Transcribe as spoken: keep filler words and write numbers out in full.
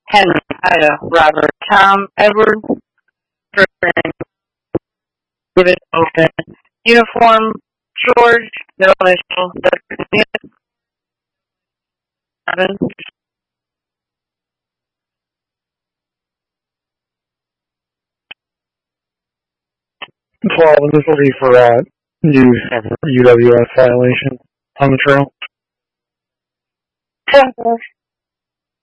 Henry, Ida, Robert, Tom, Edward, Ferdinand, David, Open, Uniform, George, middle initial, seven. twelve, and this will be for uh, use of U W S violation on the trail. ten.